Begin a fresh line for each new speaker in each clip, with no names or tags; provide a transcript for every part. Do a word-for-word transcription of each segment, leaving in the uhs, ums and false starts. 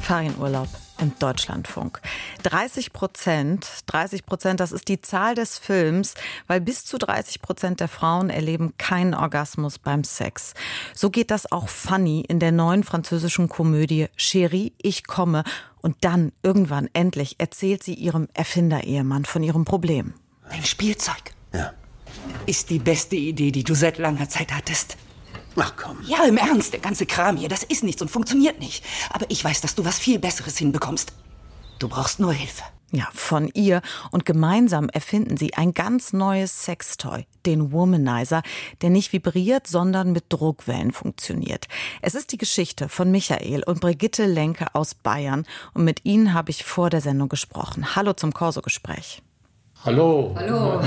Ferienurlaub im Deutschlandfunk. dreißig Prozent, dreißig Prozent, das ist die Zahl des Films, weil bis zu dreißig Prozent der Frauen erleben keinen Orgasmus beim Sex. So geht das auch Fanny in der neuen französischen Komödie Chérie, ich komme. Und dann, irgendwann, endlich, erzählt sie ihrem Erfinder-Ehemann von ihrem Problem.
Dein Spielzeug
Ja.
ist die beste Idee, die du seit langer Zeit hattest.
Ach komm.
Ja, im Ernst, der ganze Kram hier, das ist nichts und funktioniert nicht. Aber ich weiß, dass du was viel Besseres hinbekommst. Du brauchst nur Hilfe.
Ja, von ihr. Und gemeinsam erfinden sie ein ganz neues Sextoy, den Womanizer, der nicht vibriert, sondern mit Druckwellen funktioniert. Es ist die Geschichte von Michael und Brigitte Lenke aus Bayern. Und mit ihnen habe ich vor der Sendung gesprochen. Hallo zum Corso-Gespräch.
Hallo.
Hallo.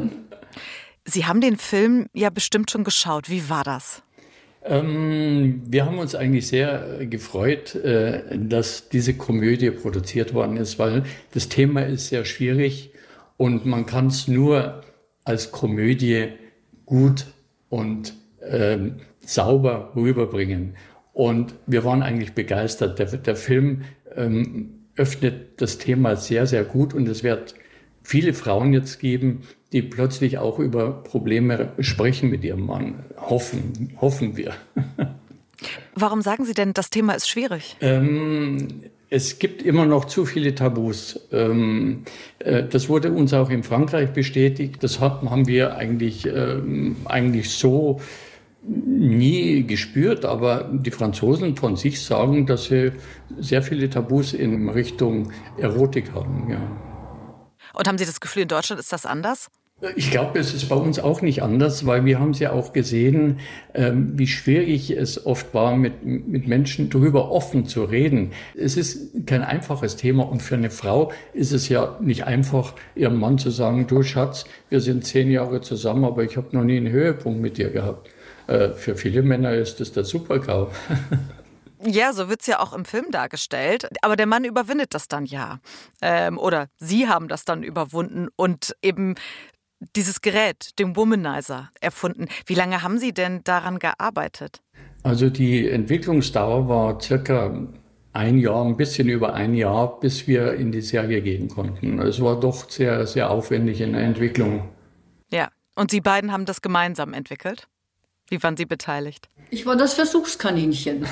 Sie haben den Film ja bestimmt schon geschaut. Wie war das?
Ähm, wir haben uns eigentlich sehr gefreut, äh, dass diese Komödie produziert worden ist, weil das Thema ist sehr schwierig und man kann es nur als Komödie gut und ähm, sauber rüberbringen. Und wir waren eigentlich begeistert. Der, der Film ähm, öffnet das Thema sehr, sehr gut und es wird viele Frauen jetzt geben, die plötzlich auch über Probleme sprechen mit ihrem Mann. Hoffen, hoffen wir.
Warum sagen Sie denn, das Thema ist schwierig?
Ähm, es gibt immer noch zu viele Tabus. Ähm, äh, das wurde uns auch in Frankreich bestätigt. Das hat, haben wir eigentlich, ähm, eigentlich so nie gespürt. Aber die Franzosen von sich sagen, dass sie sehr viele Tabus in Richtung Erotik haben. Ja.
Und haben Sie das Gefühl, in Deutschland ist das anders?
Ich glaube, es ist bei uns auch nicht anders, weil wir haben es ja auch gesehen, ähm, wie schwierig es oft war, mit, mit Menschen darüber offen zu reden. Es ist kein einfaches Thema und für eine Frau ist es ja nicht einfach, ihrem Mann zu sagen, du Schatz, wir sind zehn Jahre zusammen, aber ich habe noch nie einen Höhepunkt mit dir gehabt. Äh, für viele Männer ist das der Super-GAU.
Ja, so wird's ja auch im Film dargestellt. Aber der Mann überwindet das dann ja. Ähm, oder Sie haben das dann überwunden und eben dieses Gerät, den Womanizer, erfunden. Wie lange haben Sie denn daran gearbeitet?
Also die Entwicklungsdauer war circa ein Jahr, ein bisschen über ein Jahr, bis wir in die Serie gehen konnten. Es war doch sehr, sehr aufwendig in der Entwicklung.
Ja, und Sie beiden haben das gemeinsam entwickelt? Wie waren Sie beteiligt?
Ich war das Versuchskaninchen.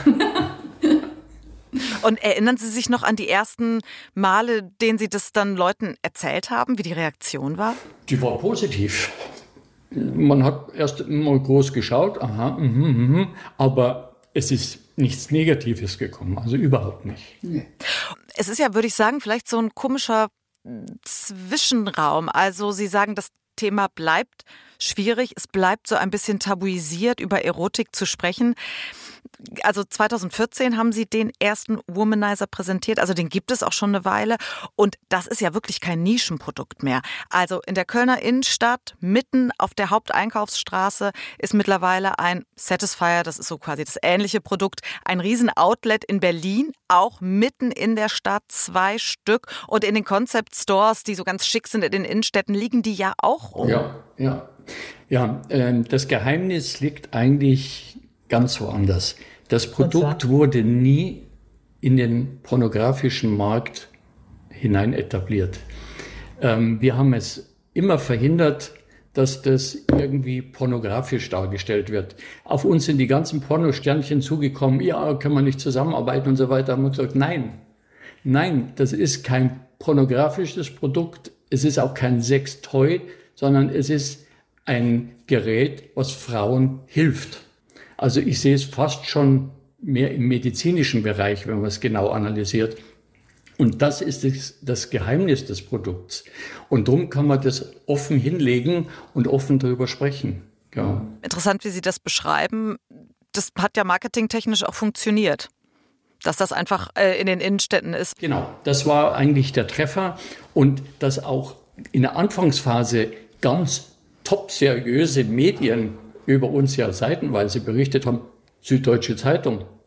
Und erinnern Sie sich noch an die ersten Male, denen Sie das dann Leuten erzählt haben, wie die Reaktion war?
Die war positiv. Man hat erst immer groß geschaut, aha, mh, mh, aber es ist nichts Negatives gekommen, also überhaupt nicht.
Nee.
Es ist ja, würde ich sagen, vielleicht so ein komischer Zwischenraum. Also Sie sagen, das Thema bleibt schwierig, es bleibt so ein bisschen tabuisiert, über Erotik zu sprechen. Also zweitausendvierzehn haben Sie den ersten Womanizer präsentiert, also den gibt es auch schon eine Weile und das ist ja wirklich kein Nischenprodukt mehr. Also in der Kölner Innenstadt, mitten auf der Haupteinkaufsstraße ist mittlerweile ein Satisfyer, das ist so quasi das ähnliche Produkt, ein Riesen-Outlet in Berlin, auch mitten in der Stadt, zwei Stück und in den Concept Stores, die so ganz schick sind in den Innenstädten, liegen die ja auch rum.
Ja, ja. Ja, äh, das Geheimnis liegt eigentlich ganz woanders. Das Produkt wurde nie in den pornografischen Markt hinein etabliert. Ähm, wir haben es immer verhindert, dass das irgendwie pornografisch dargestellt wird. Auf uns sind die ganzen Pornosternchen zugekommen, ja, können wir nicht zusammenarbeiten und so weiter. Haben wir gesagt, nein, nein, das ist kein pornografisches Produkt, es ist auch kein Sextoy, sondern es ist ein Gerät, was Frauen hilft. Also ich sehe es fast schon mehr im medizinischen Bereich, wenn man es genau analysiert. Und das ist das, das Geheimnis des Produkts. Und darum kann man das offen hinlegen und offen darüber sprechen. Ja.
Interessant, wie Sie das beschreiben. Das hat ja marketingtechnisch auch funktioniert, dass das einfach äh, in den Innenstädten ist.
Genau, das war eigentlich der Treffer. Und dass auch in der Anfangsphase ganz top seriöse Medien über uns ja seitenweise berichtet haben. Süddeutsche Zeitung,